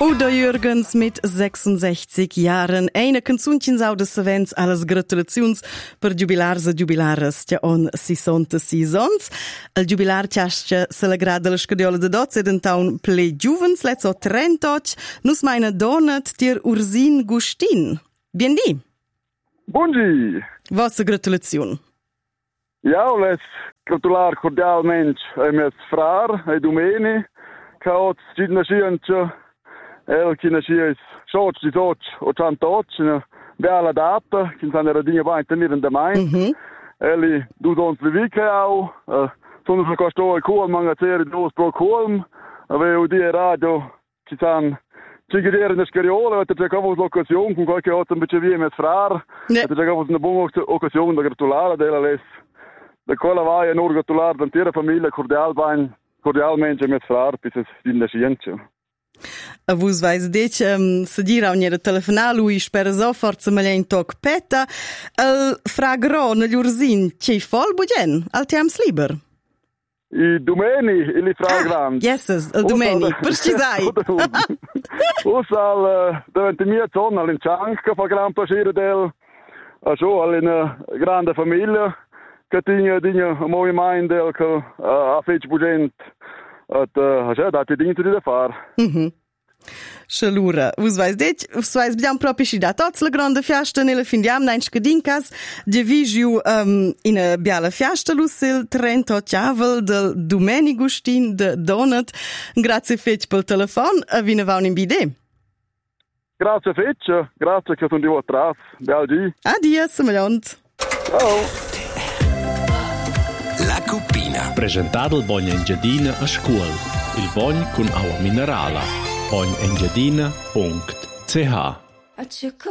Udo Jürgens mit 66 Jahren. Eine canzuncin sauda savens alles gratulazions per jubilars e jubilares che on 66 ans. Il jubilar ciascia celebrada la scadiola de dots ed entaun ple giuvens, let's o 30 nus meine donat tir Ursin Gustin. Biendi. Buongi. Vostra gratulazion. Ja, les gratular cordialmente ai meus frar, ai Dumeni, che oggi ci nasciancio. Che nasce short di tot o tanto una bella data che sono radinha vai tenere da mai eli du ons bevica au sono per questo cool mangateri dos pro cool avevo di radio che sono ci vedere na scariola te cavos l'occasione con qualche altro invece via mes frar te cavos una buona occasione da gratulare della les da quella vai a nur gratulare l'intera famiglia cordialmente mes frar bis es in der scienza. A vos vais dec se dir a un'era telefonal lui spera so forza malien toc peta el fragro negli ursin c'è fol bugen al tiams liber I Dumeni ili fragrand yeses el Dumeni precisai usal davanti mia zona all'inchang che fa gran piacere del a so alla grande famiglia che tinha un movimento che a fece bugent at ja da te dinge da far. Shalura, vos vais bem proprio si da tots la grande fiesta nella findiam nein scadincas de vigiu in a biala fiesta lusil 30 chavel del Dumeni Gustin de Donat. Grazie fetch pel telefon, vine vaun in bide. Grazie fetch, grazie che sono di atrás. Belgi. Adieu, semejant. Ciao. La Cuppina. Presentato il Bogna Engiadina a scuola. Il Bogn con acqua minerale. bognaengiadina.ch